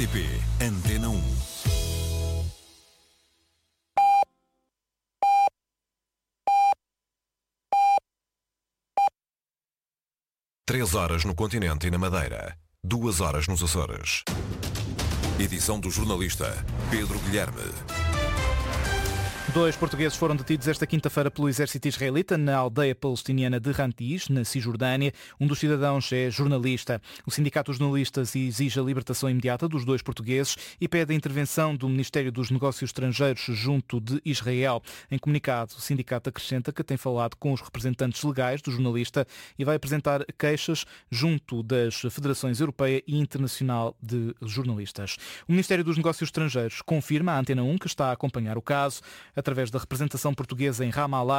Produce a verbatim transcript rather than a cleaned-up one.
R T P Antena um. Três horas no continente e na Madeira. Duas horas nos Açores. Edição do jornalista Pedro Guilherme. Dois portugueses foram detidos esta quinta-feira pelo exército israelita na aldeia palestiniana de Rantis, na Cisjordânia. Um dos cidadãos é jornalista. O sindicato dos jornalistas exige a libertação imediata dos dois portugueses e pede a intervenção do Ministério dos Negócios Estrangeiros junto de Israel. Em comunicado, o sindicato acrescenta que tem falado com os representantes legais do jornalista e vai apresentar queixas junto das Federações Europeia e Internacional de Jornalistas. O Ministério dos Negócios Estrangeiros confirma à Antena um que está a acompanhar o caso através da representação portuguesa em Ramallah.